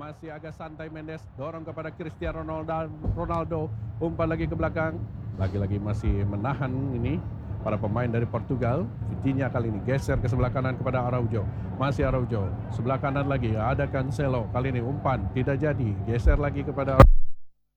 Masih agak santai Mendes, dorong kepada Cristiano Ronaldo, umpan lagi ke belakang. Lagi-lagi masih menahan ini para pemain dari Portugal. Vitinha kali ini geser ke sebelah kanan kepada Araujo. Masih Araujo, sebelah kanan lagi ada Cancelo. Kali ini umpan tidak jadi, geser lagi kepada